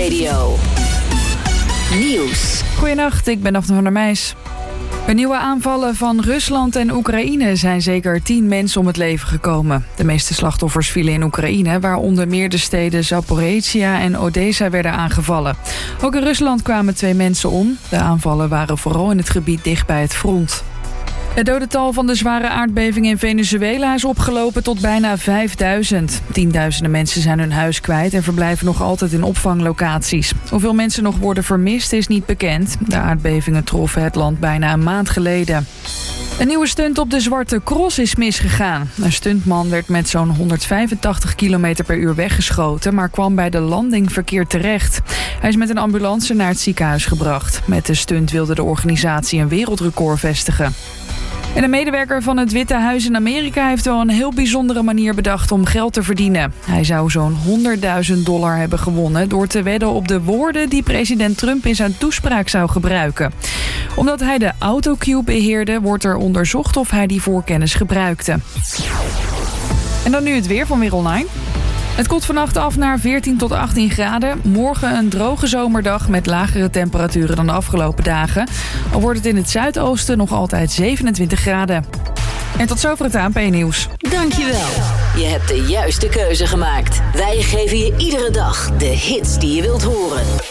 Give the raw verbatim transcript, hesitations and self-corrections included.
Nieuwsradio. Nieuws. Goedenacht, ik ben Daphne van der Meijs. Bij nieuwe aanvallen van Rusland en Oekraïne zijn zeker tien mensen om het leven gekomen. De meeste slachtoffers vielen in Oekraïne, waar onder meer de steden Zaporizhia en Odessa werden aangevallen. Ook in Rusland kwamen twee mensen om. De aanvallen waren vooral in het gebied dicht bij het front. Het dodental van de zware aardbeving in Venezuela is opgelopen tot bijna vijfduizend. Tienduizenden mensen zijn hun huis kwijt en verblijven nog altijd in opvanglocaties. Hoeveel mensen nog worden vermist is niet bekend. De aardbevingen troffen het land bijna een maand geleden. Een nieuwe stunt op de Zwarte Cross is misgegaan. Een stuntman werd met zo'n honderdvijfentachtig kilometer per uur weggeschoten, maar kwam bij de landing verkeerd terecht. Hij is met een ambulance naar het ziekenhuis gebracht. Met de stunt wilde de organisatie een wereldrecord vestigen. En een medewerker van het Witte Huis in Amerika heeft wel een heel bijzondere manier bedacht om geld te verdienen. Hij zou zo'n honderdduizend dollar hebben gewonnen door te wedden op de woorden die president Trump in zijn toespraak zou gebruiken. Omdat hij de autocue beheerde, wordt er onderzocht of hij die voorkennis gebruikte. En dan nu het weer van Weer Online. Het koelt vannacht af naar veertien tot achttien graden. Morgen een droge zomerdag met lagere temperaturen dan de afgelopen dagen. Al wordt het in het zuidoosten nog altijd zevenentwintig graden. En tot zover het A N P-nieuws. Dankjewel. Je hebt de juiste keuze gemaakt. Wij geven je iedere dag de hits die je wilt horen.